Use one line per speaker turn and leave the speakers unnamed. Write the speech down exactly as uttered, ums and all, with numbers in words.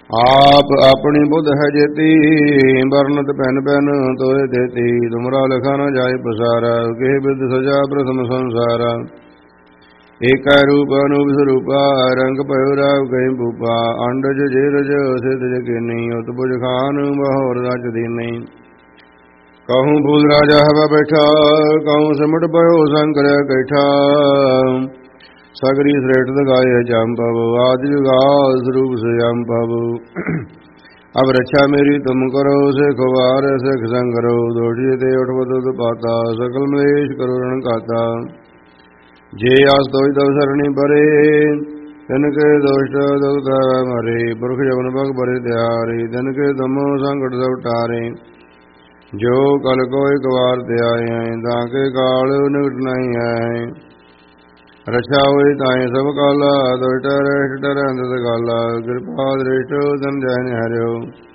आप अपनी बुध है जेती, बरनत पैन पैन तोय देती। तुमरा लिखा न जाय पसारा, के विद सजा प्रथम संसारा। एक रूप अनूप स्वरूपा, रंग पयो राव कहीं भूपा। अंडज जेरज सिद्ध जकिनी, उत्पुज खान बहोर रच दीनी। कहूँ भूल राजा हवा बैठा, कहूँ सिमट पयो शंकर कैठा। सगरी श्रेष्ठ गाय जम्पव, आदि जुगाल स्वरूप से अम्पव। अब रक्षा मेरी तुम करो, से खुबार सिख संगरो। दोषी ते उठवत पाता, सकल मलेश करो रण खाता। जे आस तो तव सरणी परे, तिनके दोष दुख मरे। पुरख जवन पग परे त्यारे, तिनके तमो संकट सब टारे। जो कल को एक बार ते आए, ताके काल निकट नहीं आए। रक्षा हुई ताई सब काला, दुष्ट रेष्ट डर अंत काला। कृपा दृष्ट धन जैन हरियो,